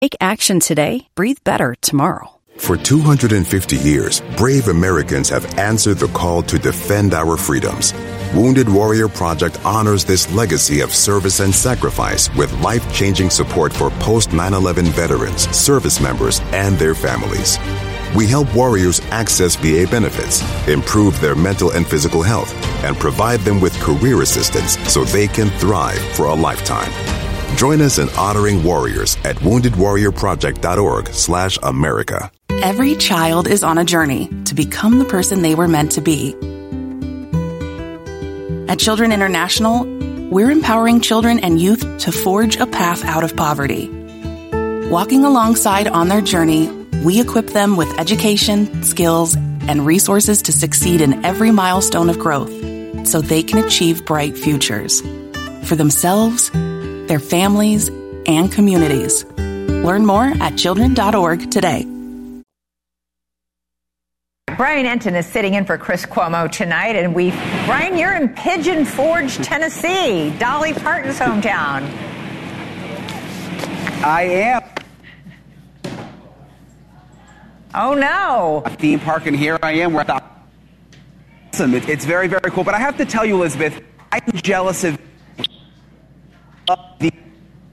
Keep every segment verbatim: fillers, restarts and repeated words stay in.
Take action today. Breathe better tomorrow. For two hundred fifty years, brave Americans have answered the call to defend our freedoms. Wounded Warrior Project honors this legacy of service and sacrifice with life-changing support for post nine eleven veterans, service members, and their families. We help warriors access V A benefits, improve their mental and physical health, and provide them with career assistance so they can thrive for a lifetime. Join us in honoring warriors at woundedwarriorproject.org slash America. Every child is on a journey to become the person they were meant to be. At Children International, we're empowering children and youth to forge a path out of poverty. Walking alongside on their journey, we equip them with education, skills, and resources to succeed in every milestone of growth so they can achieve bright futures for themselves, their families, and communities. Learn more at children dot org today. Brian Entin is sitting in for Chris Cuomo tonight, and we, Brian, you're in Pigeon Forge, Tennessee, Dolly Parton's hometown. I am. Oh no! A theme park, and here I am. We're at the awesome. It, it's very, very cool. But I have to tell you, Elizabeth, I'm jealous of the.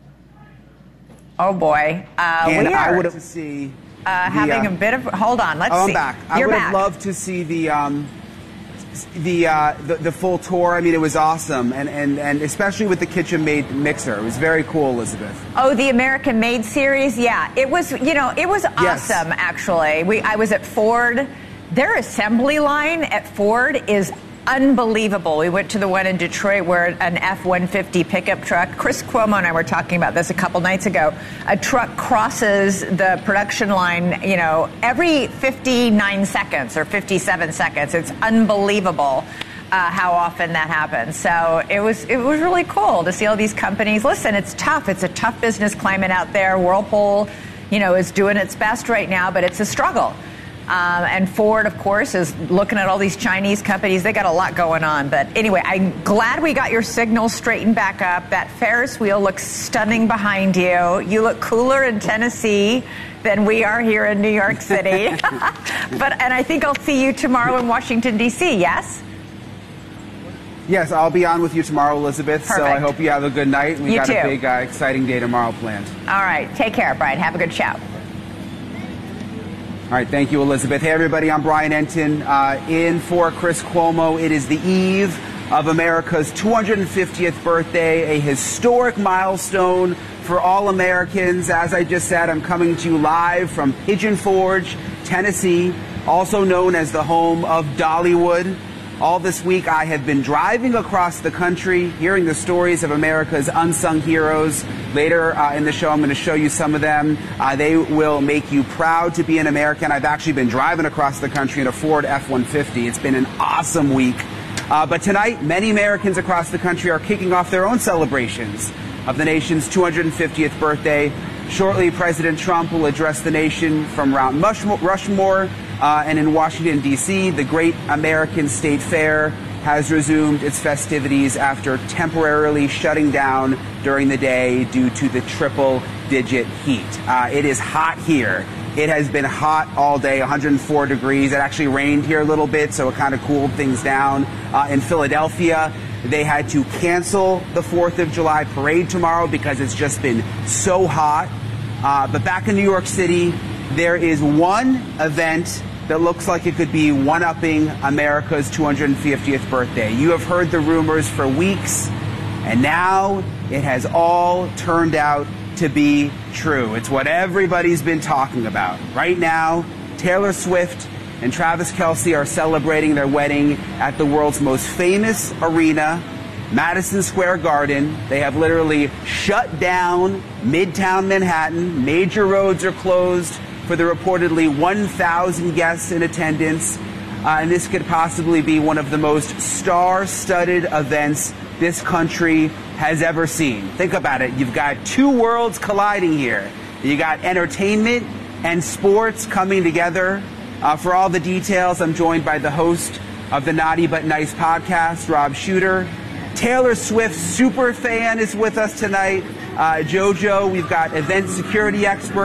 Oh boy! Uh, and we I are would have to see uh, the, having uh, a bit of. Hold on, let's oh, see. I'm back. I You're would back. have loved to see the um, the, uh, the the full tour. I mean, it was awesome, and and and especially with the KitchenMaid mixer, it was very cool, Elizabeth. Oh, the American Made series, yeah, it was. You know, it was awesome. Yes. Actually, we I was at Ford. Their assembly line at Ford is unbelievable. We went to the one in Detroit where an F one fifty pickup truck, Chris Cuomo and I were talking about this a couple nights ago, a truck crosses the production line, you know, every fifty-nine seconds or fifty-seven seconds. It's unbelievable uh, how often that happens. So it was it was really cool to see all these companies. Listen, it's tough. It's a tough business climate out there. Whirlpool, you know, is doing its best right now, but it's a struggle. Um, and Ford, of course, is looking at all these Chinese companies. They got a lot going on. But anyway, I'm glad we got your signal straightened back up. That Ferris wheel looks stunning behind you. You look cooler in Tennessee than we are here in New York City. But and I think I'll see you tomorrow in Washington, D C, yes? Yes, I'll be on with you tomorrow, Elizabeth. Perfect. So I hope you have a good night. We You got too. a big, uh, exciting day tomorrow planned. All right. Take care, Brian. Have a good show. All right, thank you, Elizabeth. Hey, everybody, I'm Brian Entin, uh, in for Chris Cuomo. It is the eve of America's two hundred fiftieth birthday, a historic milestone for all Americans. As I just said, I'm coming to you live from Pigeon Forge, Tennessee, also known as the home of Dollywood. All this week, I have been driving across the country, hearing the stories of America's unsung heroes. Later uh, in the show, I'm going to show you some of them. Uh, they will make you proud to be an American. I've actually been driving across the country in a Ford F one fifty. It's been an awesome week. Uh, but tonight, many Americans across the country are kicking off their own celebrations of the nation's two hundred fiftieth birthday. Shortly, President Trump will address the nation from Mount Rushmore. Uh, and in Washington, D C, the Great American State Fair has resumed its festivities after temporarily shutting down during the day due to the triple-digit heat. Uh, it is hot here. It has been hot all day, one hundred four degrees. It actually rained here a little bit, so it kind of cooled things down. Uh, in Philadelphia, they had to cancel the fourth of July parade tomorrow because it's just been so hot. Uh, but back in New York City, there is one event that looks like it could be one-upping America's two hundred fiftieth birthday. You have heard the rumors for weeks, and now it has all turned out to be true. It's what everybody's been talking about. Right now, Taylor Swift and Travis Kelce are celebrating their wedding at the world's most famous arena, Madison Square Garden. They have literally shut down Midtown Manhattan. Major roads are closed for the reportedly one thousand guests in attendance. Uh, and this could possibly be one of the most star-studded events this country has ever seen. Think about it. You've got two worlds colliding here. You got entertainment and sports coming together. Uh, for all the details, I'm joined by the host of the Naughty But Nice podcast, Rob Shuter. Taylor Swift super fan is with us tonight. Uh, JoJo, we've got event security expert